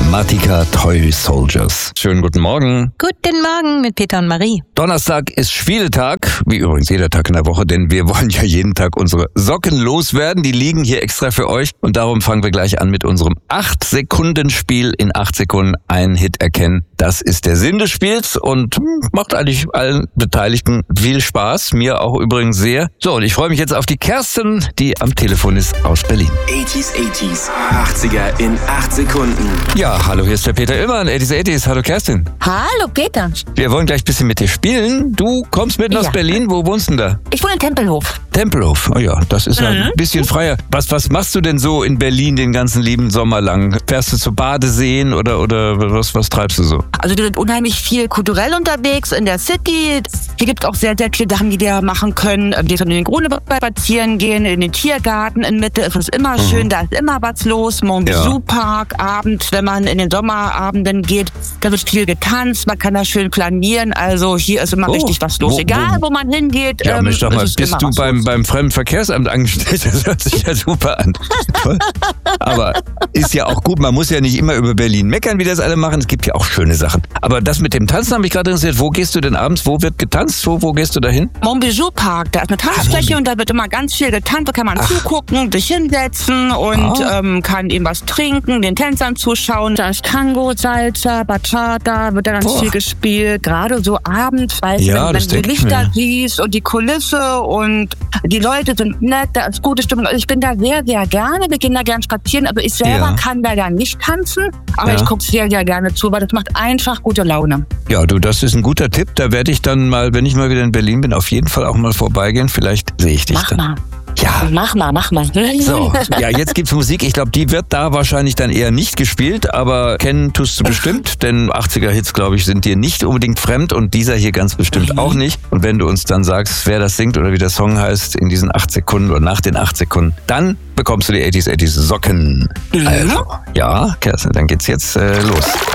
Mathematica Toy Soldiers. Schönen guten Morgen. Guten Morgen mit Peter und Marie. Donnerstag ist Spieltag, wie übrigens jeder Tag in der Woche, denn wir wollen ja jeden Tag unsere Socken loswerden. Die liegen hier extra für euch und darum fangen wir gleich an mit unserem 8-Sekunden-Spiel. In 8 Sekunden einen Hit erkennen. Das ist der Sinn des Spiels und macht eigentlich allen Beteiligten viel Spaß. Mir auch übrigens sehr. So, und ich freue mich jetzt auf die Kerstin, die am Telefon ist aus Berlin. 80s, 80er in 8 Sekunden. Ja, hallo, hier ist der Peter Illmann, 80s. Hallo Kerstin. Hallo Peter. Wir wollen gleich ein bisschen mit dir spielen. Du kommst mitten aus Berlin. Wo wohnst du denn da? Ich wohne in Tempelhof. Tempelhof, oh ja, das ist ja ein bisschen freier. Was machst du denn so in Berlin den ganzen lieben Sommer lang? Fährst du zu Badeseen oder was treibst du so? Also wir sind unheimlich viel kulturell unterwegs in der City. Hier gibt es auch sehr, sehr viele Sachen, die wir machen können. Wir können in den Grunewald spazieren gehen, in den Tiergarten in Mitte. Es ist immer schön, da ist immer was los. Montbezou-Park, abends, wenn man in den Sommerabenden geht, da wird viel getanzt, man kann da schön planieren. Also hier ist immer richtig was los. Egal, wo man hingeht. Ja, Mensch, doch mal, bist du beim Fremdenverkehrsamt angestellt? Das hört sich ja super an. Toll. Aber ist ja auch gut, man muss ja nicht immer über Berlin meckern, wie das alle machen. Es gibt ja auch schöne Sachen. Aber das mit dem Tanzen hat mich gerade interessiert. Wo gehst du denn abends? Wo wird getanzt? Wo gehst du da hin? Montbezou-Park, da ist eine Tanzfläche und da wird immer ganz viel getanzt. Da kann man zugucken, sich hinsetzen und kann eben was trinken, den Tänzern zuschauen. Da ist Tango, Salsa, Bachata, wird da ganz viel gespielt. Gerade so abends, wenn du die Lichter siehst und die Kulisse und die Leute sind nett, da ist gute Stimmung. Also ich bin da sehr, sehr gerne. Wir gehen da gerne spazieren. Also ich selber kann da ja nicht tanzen, aber ich gucke sehr, sehr gerne zu, weil das macht einfach gute Laune. Ja, du, das ist ein guter Tipp. Da werde ich dann mal, wenn ich mal wieder in Berlin bin, auf jeden Fall auch mal vorbeigehen. Vielleicht sehe ich dich dann. Mal. Ja. Mach mal. So, ja, jetzt gibt's Musik. Ich glaube, die wird da wahrscheinlich dann eher nicht gespielt, aber kennen tust du bestimmt, denn 80er-Hits, glaube ich, sind dir nicht unbedingt fremd und dieser hier ganz bestimmt auch nicht. Und wenn du uns dann sagst, wer das singt oder wie der Song heißt in diesen 8 Sekunden oder nach den 8 Sekunden, dann bekommst du die 80s Socken. Also, ja, Kerstin, dann geht's jetzt los.